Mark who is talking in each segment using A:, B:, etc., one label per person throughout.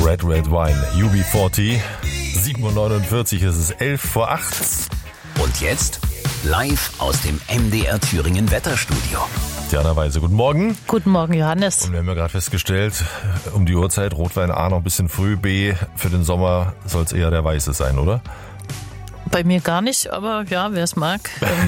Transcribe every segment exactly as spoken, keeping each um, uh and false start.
A: Red Red Wine, U B vierzig, sieben Uhr neunundvierzig, es ist elf vor acht.
B: Und jetzt live aus dem M D R Thüringen Wetterstudio.
A: Diana Weise, guten Morgen.
C: Guten Morgen, Johannes.
A: Und wir haben ja gerade festgestellt, um die Uhrzeit, Rotwein A noch ein bisschen früh, B für den Sommer soll es eher der Weiße sein, oder?
C: Bei mir gar nicht, aber ja, wer es mag,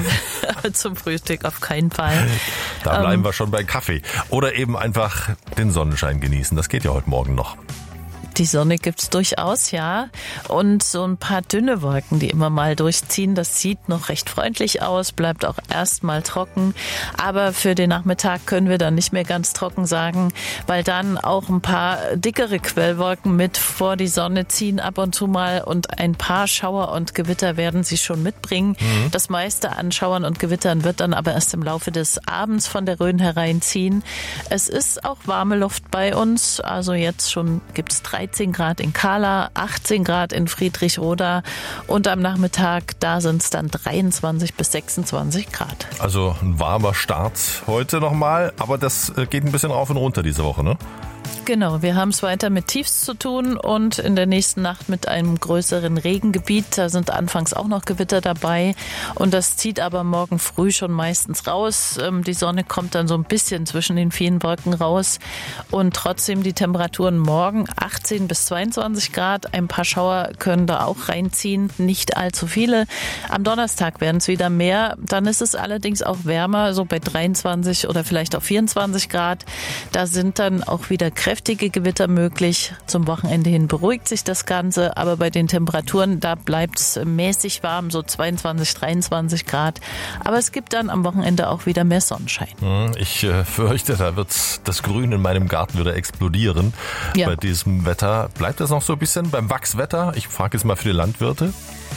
C: ähm, zum Frühstück auf keinen Fall.
A: Da bleiben
C: ähm,
A: wir schon bei Kaffee. Oder eben einfach den Sonnenschein genießen, das geht ja heute Morgen noch.
C: Die Sonne gibt's durchaus, ja. Und so ein paar dünne Wolken, die immer mal durchziehen, das sieht noch recht freundlich aus, bleibt auch erstmal trocken. Aber für den Nachmittag können wir dann nicht mehr ganz trocken sagen, weil dann auch ein paar dickere Quellwolken mit vor die Sonne ziehen ab und zu mal und ein paar Schauer und Gewitter werden sie schon mitbringen. Mhm. Das meiste an Schauern und Gewittern wird dann aber erst im Laufe des Abends von der Rhön hereinziehen. Es ist auch warme Luft bei uns, also jetzt schon gibt's dreizehn Grad in Kahla, achtzehn Grad in Friedrichroda und am Nachmittag, da sind es dann dreiundzwanzig bis sechsundzwanzig Grad.
A: Also ein warmer Start heute nochmal, aber das geht ein bisschen rauf und runter diese Woche, ne?
C: Genau, wir haben es weiter mit Tiefs zu tun und in der nächsten Nacht mit einem größeren Regengebiet. Da sind anfangs auch noch Gewitter dabei und das zieht aber morgen früh schon meistens raus. Die Sonne kommt dann so ein bisschen zwischen den vielen Wolken raus und trotzdem die Temperaturen morgen achtzehn bis zweiundzwanzig Grad. Ein paar Schauer können da auch reinziehen, nicht allzu viele. Am Donnerstag werden es wieder mehr. Dann ist es allerdings auch wärmer, so bei dreiundzwanzig oder vielleicht auch vierundzwanzig Grad. Da sind dann auch wieder kräftige Gewitter möglich. Zum Wochenende hin beruhigt sich das Ganze, aber bei den Temperaturen, da bleibt es mäßig warm, so zweiundzwanzig, dreiundzwanzig Grad. Aber es gibt dann am Wochenende auch wieder mehr Sonnenschein.
A: Ich äh, fürchte, da wird das Grün in meinem Garten wieder explodieren. Ja. Bei diesem Wetter. Bleibt das noch so ein bisschen beim Wachswetter? Ich frage jetzt mal für die Landwirte.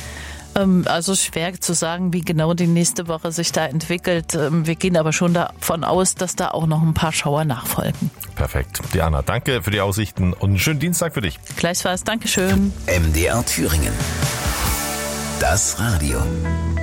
C: Also schwer zu sagen, wie genau die nächste Woche sich da entwickelt. Wir gehen aber schon davon aus, dass da auch noch ein paar Schauer nachfolgen.
A: Perfekt. Diana, danke für die Aussichten und einen schönen Dienstag für dich.
C: Gleichfalls, Dankeschön.
B: M D R Thüringen. Das Radio.